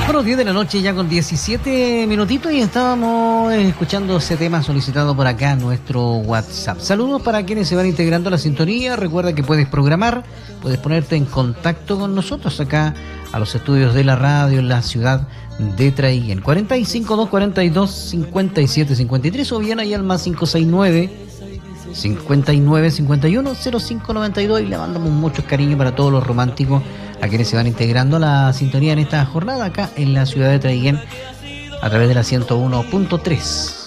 Bueno, 10 de la noche ya con 17 minutitos y estábamos escuchando ese tema solicitado por acá en nuestro WhatsApp. Saludos para quienes se van integrando a la sintonía. Recuerda que puedes programar, puedes ponerte en contacto con nosotros acá a los estudios de la radio en la ciudad de Traiguén. 45-242-5753 o bien ahí al más 569-5951-0592 y le mandamos muchos cariños para todos los románticos a quienes se van integrando a la sintonía en esta jornada acá en la ciudad de Traiguén a través de la 101.3.